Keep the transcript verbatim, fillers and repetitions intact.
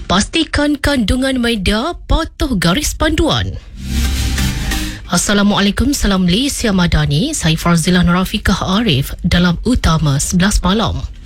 Pastikan kandungan media patuh garis panduan. Assalamualaikum, salam Malaysia Madani. Saya Farzilah Nurafiqah Arif dalam Utama sebelas malam.